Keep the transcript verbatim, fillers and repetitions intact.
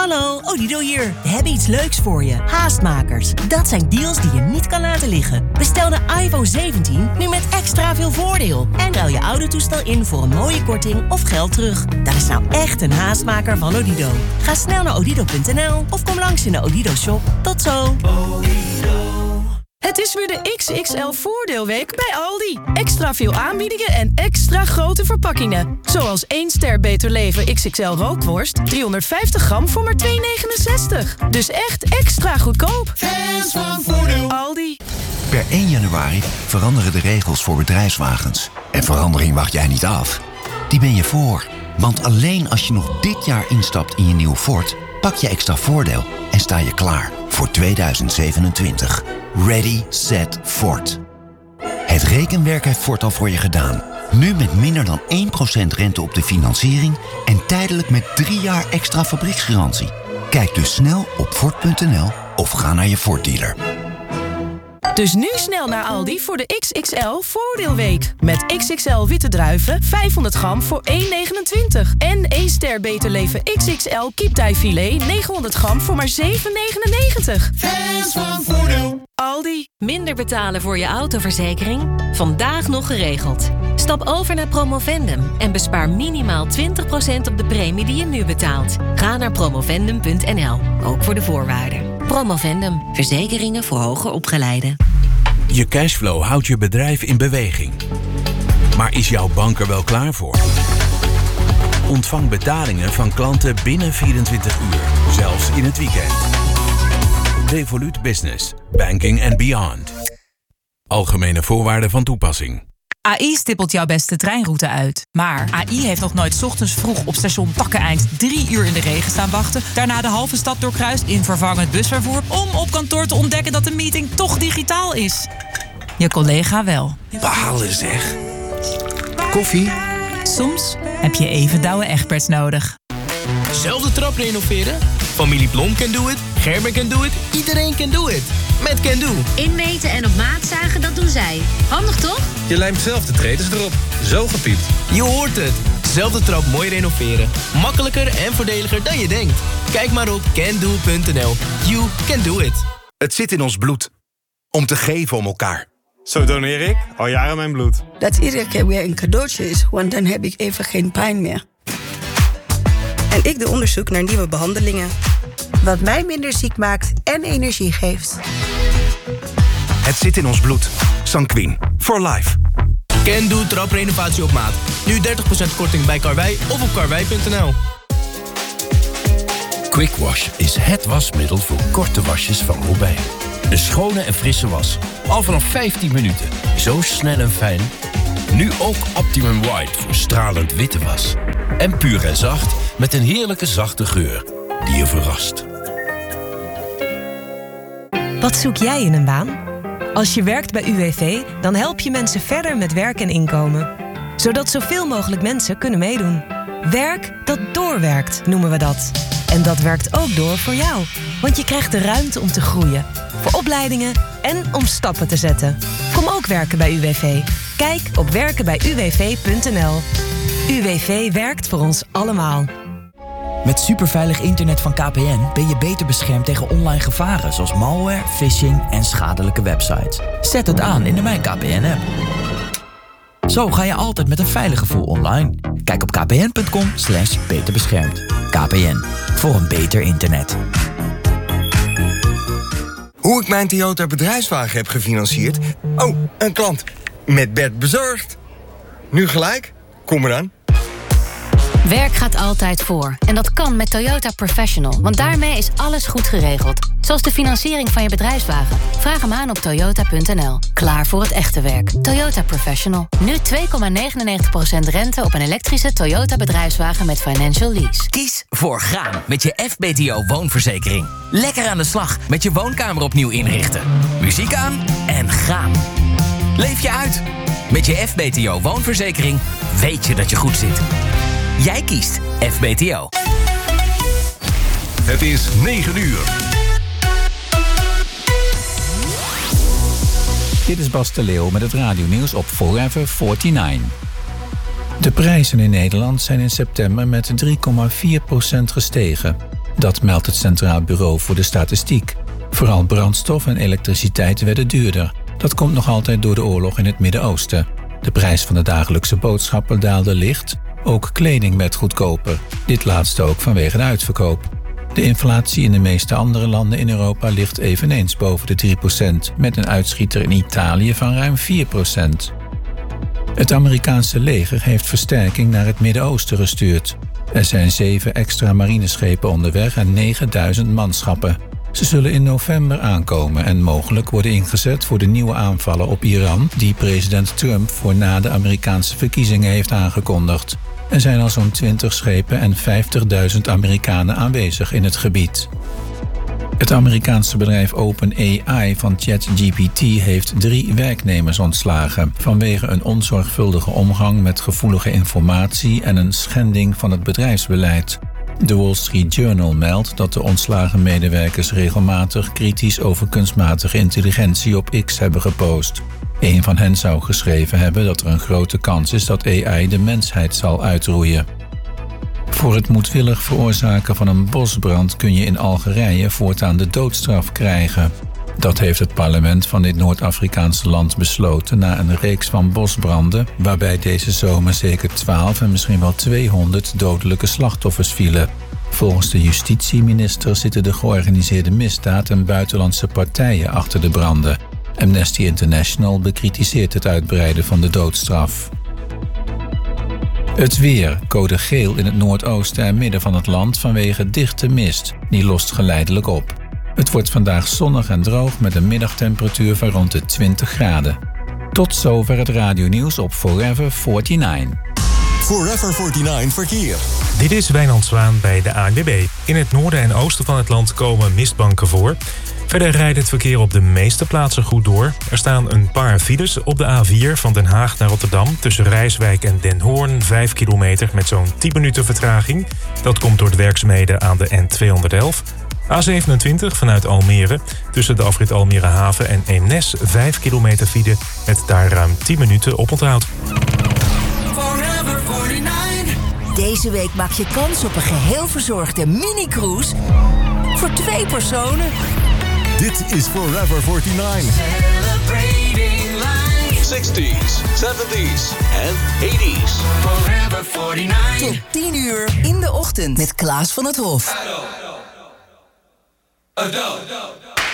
Hallo, Odido hier. We hebben iets leuks voor je. Haastmakers. Dat zijn deals die je niet kan laten liggen. Bestel de iPhone zeventien nu met extra veel voordeel. En ruil je oude toestel in voor een mooie korting of geld terug. Dat is nou echt een haastmaker van Odido. Ga snel naar odido punt n l of kom langs in de Odido shop. Tot zo. Het is weer de X X L voordeelweek bij Aldi. Extra veel aanbiedingen en extra grote verpakkingen. Zoals één ster Beter Leven X X L rookworst. driehonderdvijftig gram voor maar twee negenenzestig. Dus echt extra goedkoop. Fans van Voordeel. Aldi. Per één januari veranderen de regels voor bedrijfswagens. En verandering wacht jij niet af. Die ben je voor. Want alleen als je nog dit jaar instapt in je nieuwe Ford, pak je extra voordeel en sta je klaar voor tweeduizend zevenentwintig. Ready, set, Ford. Het rekenwerk heeft Ford al voor je gedaan. Nu met minder dan één procent rente op de financiering en tijdelijk met drie jaar extra fabrieksgarantie. Kijk dus snel op Ford punt n l of ga naar je Ford dealer. Dus nu snel naar Aldi voor de X X L voordeelweek. Met X X L witte druiven, vijfhonderd gram voor één negenentwintig. En één ster Beter Leven X X L kieptijfilet, negenhonderd gram voor maar zeven negenennegentig. Fans van Voordeel. Aldi. Minder betalen voor je autoverzekering? Vandaag nog geregeld. Stap over naar Promovendum en bespaar minimaal twintig procent op de premie die je nu betaalt. Ga naar promovendum punt n l, ook voor de voorwaarden. Promovendum, verzekeringen voor hoger opgeleiden. Je cashflow houdt je bedrijf in beweging. Maar is jouw bank er wel klaar voor? Ontvang betalingen van klanten binnen vierentwintig uur, zelfs in het weekend. Revolut Business, banking and beyond. Algemene voorwaarden van toepassing. A I stippelt jouw beste treinroute uit. Maar A I heeft nog nooit 's ochtends vroeg op station Takkeneind drie uur in de regen staan wachten, daarna de halve stad doorkruist in vervangend busvervoer, om op kantoor te ontdekken dat de meeting toch digitaal is. Je collega wel. Balen zeg. Koffie? Soms heb je even Douwe Egberts nodig. Zelfde trap renoveren? Familie Blom can do it, Gerber can do it, iedereen can do it. Met Can Do. Inmeten en op maat zagen, dat doen zij. Handig toch? Je lijmt zelf de tredes erop. Zo gepiept. Je hoort het. Zelfde trap mooi renoveren. Makkelijker en voordeliger dan je denkt. Kijk maar op can do punt n l. You can do it. Het zit in ons bloed. Om te geven om elkaar. Zo doneer ik al jaren mijn bloed. Dat iedere keer weer een cadeautje is, want dan heb ik even geen pijn meer. En ik doe onderzoek naar nieuwe behandelingen. Wat mij minder ziek maakt en energie geeft. Het zit in ons bloed. Sanquin. For life. Can Do traprenovatie op maat. Nu dertig procent korting bij Karwei of op karwei punt n l. Quick Wash is het wasmiddel voor korte wasjes van Robijn. Een schone en frisse was. Al vanaf vijftien minuten. Zo snel en fijn. Nu ook Optimum White voor stralend witte was. En puur en zacht met een heerlijke zachte geur die je verrast. Wat zoek jij in een baan? Als je werkt bij U W V, dan help je mensen verder met werk en inkomen. Zodat zoveel mogelijk mensen kunnen meedoen. Werk dat doorwerkt, noemen we dat. En dat werkt ook door voor jou. Want je krijgt de ruimte om te groeien. Voor opleidingen en om stappen te zetten. Kom ook werken bij U W V. Kijk op werken bij u w v punt n l. U W V werkt voor ons allemaal. Met superveilig internet van K P N ben je beter beschermd tegen online gevaren zoals malware, phishing en schadelijke websites. Zet het aan in de Mijn K P N-app. Zo ga je altijd met een veilig gevoel online. Kijk op kpn punt com slash beter beschermd. K P N, voor een beter internet. Hoe ik mijn Toyota bedrijfswagen heb gefinancierd? Oh, een klant. Met Bert bezorgd. Nu gelijk? Kom eraan. Werk gaat altijd voor. En dat kan met Toyota Professional. Want daarmee is alles goed geregeld. Zoals de financiering van je bedrijfswagen. Vraag hem aan op toyota punt n l. Klaar voor het echte werk. Toyota Professional. Nu twee komma negenennegentig procent rente op een elektrische Toyota bedrijfswagen met financial lease. Kies voor gaan met je F B T O woonverzekering. Lekker aan de slag met je woonkamer opnieuw inrichten. Muziek aan en gaan. Leef je uit. Met je F B T O woonverzekering weet je dat je goed zit. Jij kiest F B T O. Het is negen uur. Dit is Bas de Leeuw met het radionieuws op Forever negenenveertig. De prijzen in Nederland zijn in september met drie komma vier procent gestegen. Dat meldt het Centraal Bureau voor de Statistiek. Vooral brandstof en elektriciteit werden duurder. Dat komt nog altijd door de oorlog in het Midden-Oosten. De prijs van de dagelijkse boodschappen daalde licht. Ook kleding werd goedkoper. Dit laatste ook vanwege de uitverkoop. De inflatie in de meeste andere landen in Europa ligt eveneens boven de drie procent... met een uitschieter in Italië van ruim vier procent. Het Amerikaanse leger heeft versterking naar het Midden-Oosten gestuurd. Er zijn zeven extra marineschepen onderweg en negenduizend manschappen. Ze zullen in november aankomen en mogelijk worden ingezet voor de nieuwe aanvallen op Iran... die president Trump voor na de Amerikaanse verkiezingen heeft aangekondigd. Er zijn al zo'n twintig schepen en vijftigduizend Amerikanen aanwezig in het gebied. Het Amerikaanse bedrijf OpenAI van ChatGPT heeft drie werknemers ontslagen... vanwege een onzorgvuldige omgang met gevoelige informatie en een schending van het bedrijfsbeleid. De Wall Street Journal meldt dat de ontslagen medewerkers regelmatig kritisch over kunstmatige intelligentie op X hebben gepost. Een van hen zou geschreven hebben dat er een grote kans is dat A I de mensheid zal uitroeien. Voor het moedwillig veroorzaken van een bosbrand kun je in Algerije voortaan de doodstraf krijgen. Dat heeft het parlement van dit Noord-Afrikaanse land besloten na een reeks van bosbranden, waarbij deze zomer zeker twaalf en misschien wel tweehonderd dodelijke slachtoffers vielen. Volgens de justitieminister zitten de georganiseerde misdaad en buitenlandse partijen achter de branden. Amnesty International bekritiseert het uitbreiden van de doodstraf. Het weer, code geel in het noordoosten en midden van het land vanwege dichte mist. Die lost geleidelijk op. Het wordt vandaag zonnig en droog met een middagtemperatuur van rond de twintig graden. Tot zover het radionieuws op Forever negenenveertig. Forever negenenveertig verkeer. Dit is Wijnand Zwaan bij de A N W B. In het noorden en oosten van het land komen mistbanken voor. Verder rijdt het verkeer op de meeste plaatsen goed door. Er staan een paar files op de A vier van Den Haag naar Rotterdam... tussen Rijswijk en Den Hoorn, vijf kilometer met zo'n tien minuten vertraging. Dat komt door de werkzaamheden aan de N tweehonderdelf. A zevenentwintig vanuit Almere, tussen de afrit Almere Haven en Eemnes... vijf kilometer file met daar ruim tien minuten oponthoud. Deze week maak je kans op een geheel verzorgde mini-cruise voor twee personen. Dit is Forever negenenveertig. Celebrating life. zestig's, zeventig's en tachtig's. Forever negenenveertig. Tot tien uur in de ochtend met Klaas van het Hof. Adult. Adult.